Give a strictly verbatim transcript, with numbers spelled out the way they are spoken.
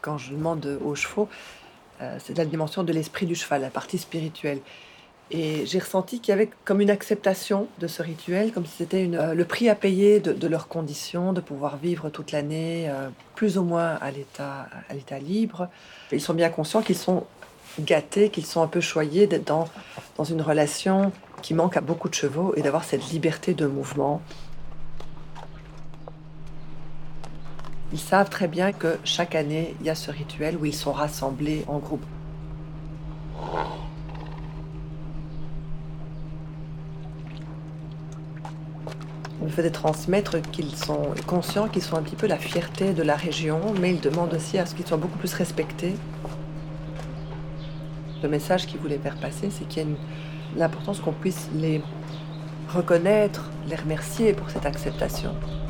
quand je demande aux chevaux, heu, c'est de la dimension de l'esprit du cheval, la partie spirituelle. Et j'ai ressenti qu'il y avait comme une acceptation de ce rituel, comme si c'était une, heu, le prix à payer de de leurs conditions, de pouvoir vivre toute l'année, heu, plus ou moins à l'état à l'état libre. Ils sont bien conscients qu'ils sont gâtés, qu'ils sont un peu choyés d'être dans dans une relation qui manque à beaucoup de chevaux et d'avoir cette liberté de mouvement. Ils savent très bien que chaque année, il y a ce rituel où ils sont rassemblés en groupe. On me faisait transmettre qu'ils sont conscients qu'ils sont un petit peu la fierté de la région, mais ils demandent aussi à ce qu'ils soient beaucoup plus respectés. Le message qu'ils voulaient faire passer, c'est qu'il y a une l'importance qu'on puisse les reconnaître, les remercier pour cette acceptation.